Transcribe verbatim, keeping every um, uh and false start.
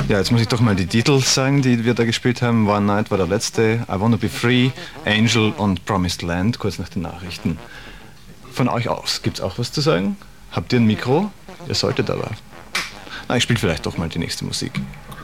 Ja, jetzt muss ich doch mal die Titel sagen, die wir da gespielt haben. One Night war der letzte, I Wanna Be Free, Angel und Promised Land, kurz nach den Nachrichten. Von euch aus, gibt's auch was zu sagen? Habt ihr ein Mikro? Ihr solltet aber. Na, ich spiele vielleicht doch mal die nächste Musik.